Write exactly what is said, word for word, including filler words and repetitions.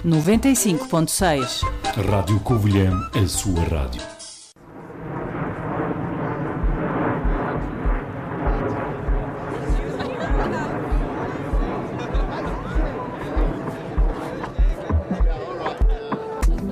noventa e cinco ponto seis. Rádio Covilhã, a sua rádio.